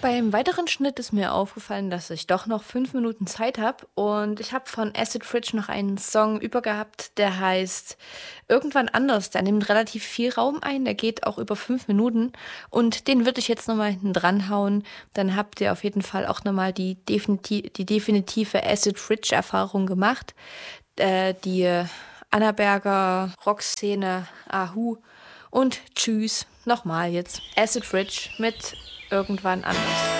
beim weiteren Schnitt ist mir aufgefallen, dass ich doch noch 5 Minuten Zeit habe und ich habe von Acid Fridge noch einen Song über gehabt, der heißt Irgendwann anders. Der nimmt relativ viel Raum ein, der geht auch über 5 Minuten und den würde ich jetzt nochmal hinten dran hauen. Dann habt ihr auf jeden Fall auch nochmal die definitive Acid Fridge Erfahrung gemacht. Die Annaberger Rockszene, Ahu und tschüss, nochmal jetzt Acid Fridge mit Irgendwann anders.